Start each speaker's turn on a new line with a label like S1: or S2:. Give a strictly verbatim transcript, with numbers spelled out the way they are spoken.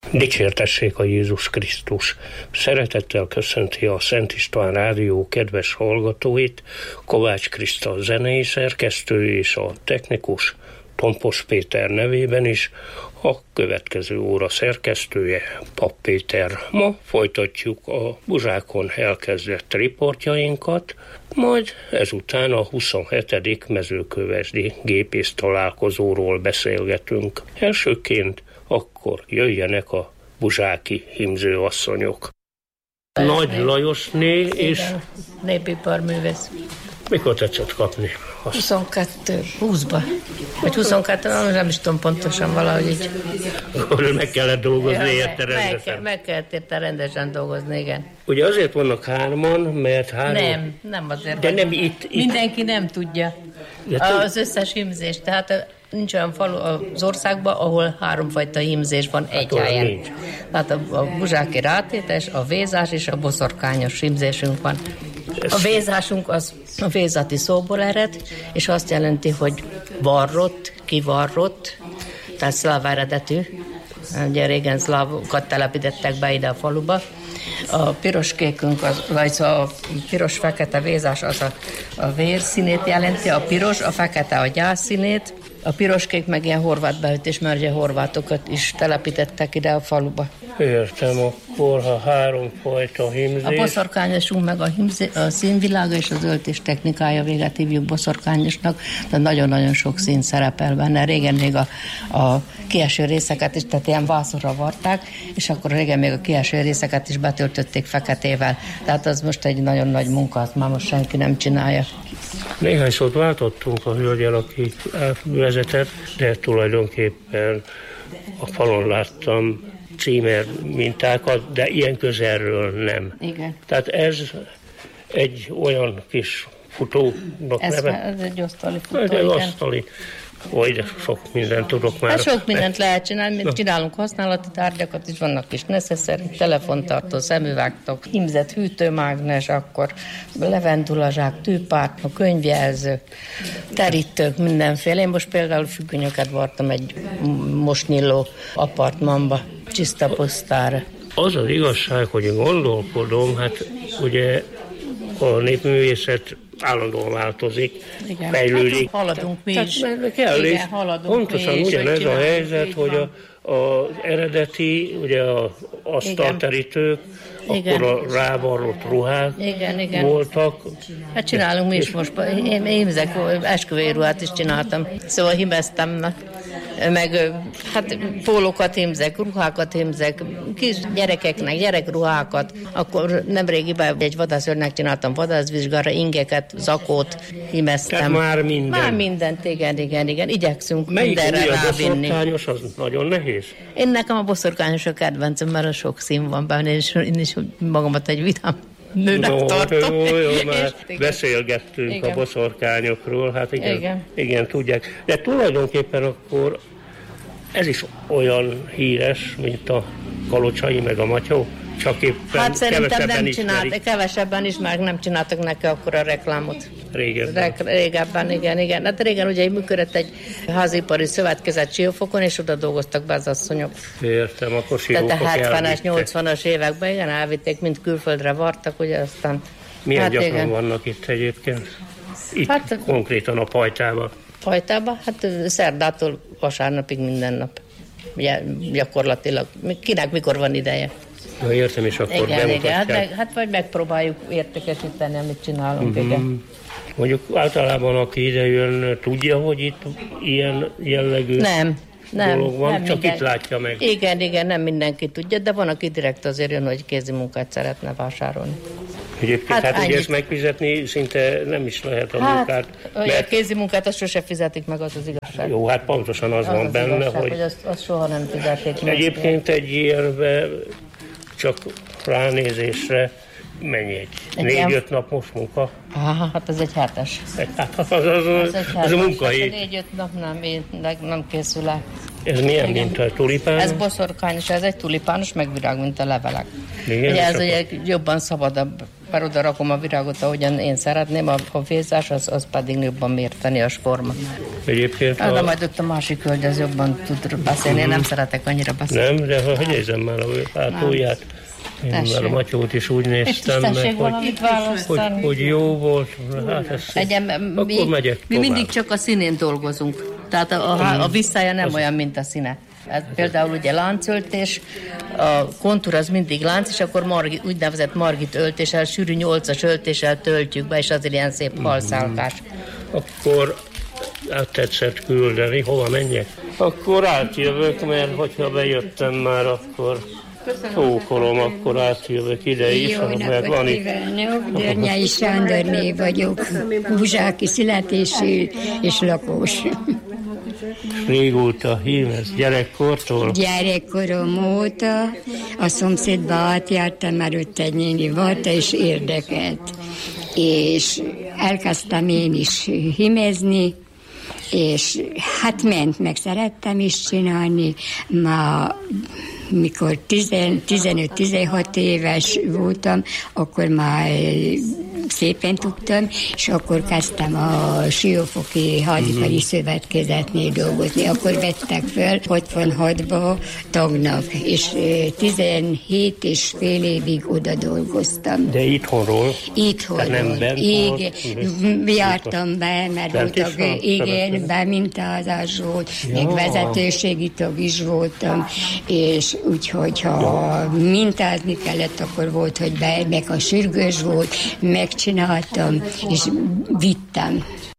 S1: Dicsértessék a Jézus Krisztus! Szeretettel köszönti a Szent István Rádió kedves hallgatóit, Kovács Kriszta zenei szerkesztő és a technikus Tompos Péter nevében is a következő óra szerkesztője, Pap Péter. Ma folytatjuk a Buzsákon elkezdett riportjainkat, majd ezután a huszonhetedik mezőkövesdi gépész találkozóról beszélgetünk. Elsőként akkor jöjjenek a buzsáki hímzőasszonyok. Nagy Lajosné és...
S2: Népiparművész.
S1: Mikor tetszett kapni? Azt?
S2: huszonkettő, húszba. Vagy huszonkettő, nem is tudom pontosan, valahogy így.
S1: Akkor meg kellett dolgozni
S2: Ja,
S1: érte rendesen.
S2: Meg, meg kellett érte rendesen dolgozni, igen.
S1: Ugye azért vannak hárman, mert három...
S2: Nem, nem azért.
S1: De nem itt, itt.
S2: Mindenki nem tudja az összes hímzést. Tehát nincs olyan falu az országban, ahol háromfajta hímzés van egy hát helyen. Nincs. Tehát a, a buzsáki rátétes, a vézás és a boszorkányos hímzésünk van. A vézásunk az a vézati szóból ered, és azt jelenti, hogy varrott, kivarrott, tehát szláv eredetű. Ugye régen szlávokat telepítettek be ide a faluba. A piroskékünk, az, vagy a piros-fekete vézás az a, a vérszínét jelenti, a piros, a fekete a gyászszínét, a piroskék meg ilyen horvát beütés, mert ugye horvátokat is telepítettek ide a faluba.
S1: Értem, akkor ha háromfajta hímzés...
S2: A boszorkányosunk meg a, hímzé, a színvilága és az öltés technikája véget hívjuk boszorkányosnak, de nagyon-nagyon sok szín szerepel benne. Régen még a, a kieső részeket is, tehát ilyen vászorra varták, és akkor régen még a kieső részeket is betöltötték feketével. Tehát az most egy nagyon nagy munka, azt már most senki nem csinálja.
S1: Néhány szót váltottunk a hölgyel, aki vezetett, de tulajdonképpen a falon láttam címer mintákat, de ilyen közelről nem.
S2: Igen.
S1: Tehát ez egy olyan kis futónak
S2: ez
S1: neve.
S2: Ez egy asztali futó,
S1: ez
S2: igen.
S1: egy asztali. Oly, de sok mindent tudok már.
S2: Hát sok mindent lehet csinálni, mi csinálunk használati tárgyakat is, vannak kis necesszer, telefontartó, szemüvegtok, hímzett hűtőmágnes, akkor levendulazsák, tűpártma, könyvjelző, terítők, mindenféle. Én most például függönyöket vartam egy most nyíló apartmanba, csiszta posztára.
S1: Az az igazság, hogy én gondolkodom, hát ugye a népművészet állandóan változik,
S2: igen,
S1: fejlődik.
S2: Hát, haladunk mi is.
S1: Tehát kell
S2: igen,
S1: is.
S2: haladunk
S1: Pontosan
S2: mi is,
S1: ugyanez a helyzet, hogy
S2: a,
S1: az eredeti, ugye az asztalterítők, akkor a rávarrott ruhák
S2: igen, igen.
S1: voltak.
S2: Hát csinálunk mi is most. Én hímzek, esküvői ruhát is csináltam. Szóval hímeztem, meg hát pólókat hímzek, ruhákat hímzek, kis gyerekeknek gyerekruhákat. Akkor nemrégiben egy vadászőrnek csináltam vadászvizsgára, ingeket, zakót hímeztem.
S1: Tehát már minden.
S2: Már mindent, igen, igen, igen. Igyekszünk
S1: melyik
S2: mindenre rávinni.
S1: Melyik a boszorkányos, az nagyon nehéz?
S2: Én nekem a boszorkányos a kedvencem, mert a sok szín van benne, és én is magamat egy vidám nőnek
S1: no,
S2: tartom.
S1: Jó, jó, már
S2: és,
S1: beszélgettünk igen. a boszorkányokról, hát igen, igen. igen, tudják. De tulajdonképpen akkor ez is olyan híres, mint a kalocsai meg a matyó, csak éppen
S2: hát szerintem nem
S1: csinált,
S2: kevesebben is, már nem csináltak neki akkor a reklámot.
S1: Régebben.
S2: Reg, régebben, igen, igen. Hát régen ugye működött egy házipari szövetkezet Siófokon, és oda dolgoztak be az asszonyok.
S1: Értem, akkor Siófok
S2: tehát a hetvenes, nyolcvanas években, igen, elvitték, mint külföldre vartak, ugye aztán...
S1: Milyen
S2: hát
S1: gyakran
S2: igen.
S1: vannak itt egyébként? Itt
S2: hát,
S1: konkrétan a Pajtában.
S2: Pajtában? Hát szerdától vasárnapig minden nap. Ugye, gyakorlatilag. Kinek mikor van ideje?
S1: Ja, értem, és akkor
S2: igen,
S1: bemutatják.
S2: Igen, hát, meg, hát vagy megpróbáljuk értékesíteni, amit csinálunk, mm-hmm. igen.
S1: Mondjuk általában, aki ide jön, tudja, hogy itt ilyen jellegű
S2: nem, nem,
S1: dolog van,
S2: nem
S1: csak
S2: minden...
S1: itt látja meg.
S2: Igen, igen, nem mindenki tudja, de van, aki direkt azért jön, hogy kézi munkát szeretne vásárolni.
S1: Egyébként hát, hát ugye ezt megfizetni szinte nem is lehet a
S2: hát,
S1: munkát.
S2: Mert... A kézi munkát azt sosem fizetik meg, az az igazság.
S1: Jó, hát pontosan az, az van az benne,
S2: igazság,
S1: hogy...
S2: hogy azt, azt soha nem fizetik meg.
S1: Egyébként egy ilyenbe csak ránézésre mennyi egy? Négy-öt napos munka?
S2: Aha, hát ez egy hetes.
S1: Hát az, az, az, az, az, az a munkahét.
S2: Négy-öt nap nem, nem készül el.
S1: Ez milyen minta? Tulipán?
S2: Ez boszorkányos, ez egy tulipános, meg virág, mint a levelek.
S1: Igen,
S2: ugye ez ugye jobban szabadabb Már oda rakom a virágot, ahogyan én szeretném, a, a vézás, az, az pedig jobban mérteni a forma.
S1: Egyébként
S2: hát, a... de majd ott a másik hölgy, az jobban tud beszélni, én nem szeretek annyira beszélni.
S1: Nem, de ha nézem már a hátulját. Én már a matyót is úgy néztem meg, hogy, hogy, hogy jó volt, hát ez
S2: Egyen,
S1: akkor
S2: mi,
S1: megyek
S2: mi mindig csak a színén dolgozunk, tehát a, a, a visszája nem az olyan, mint a színe. Hát például ugye láncöltés, a kontúr az mindig lánc, és akkor margit, úgynevezett margit öltéssel, sűrű nyolcas öltéssel töltjük be, és azért ilyen szép halszálkás.
S1: Akkor át tetszett küldeni, hova menjek? Akkor átjövök, mert hogyha bejöttem már, akkor csókolom, akkor átjövök ide is.
S3: Jó napot kívánok, Dörnyei Sándorné vagyok, buzsáki születésű és lakós.
S1: Régóta hímez, gyerekkortól?
S3: Gyerekkorom óta, a szomszédba átjártam, már ott egy néni volt, és érdekelt. És elkezdtem én is hímezni, és hát ment, meg szerettem is csinálni. Ma mikor tizenöt-tizenhat éves voltam, akkor már szépen tudtam, és akkor kezdtem a Siófoki Hadipari mm. Szövetkezetnél dolgozni. Akkor vettek föl hatvanhatba tagnak, és tizenhét és fél évig oda dolgoztam.
S1: De itthonról?
S3: Itthonról. Igen, jártam be, mert voltak, igen, bemintázás volt, ja. Még vezetőségi tag is voltam, és úgyhogy ha ja. mintázni kellett, akkor volt, hogy be, meg a sürgős volt, megcsináltam, és vittem.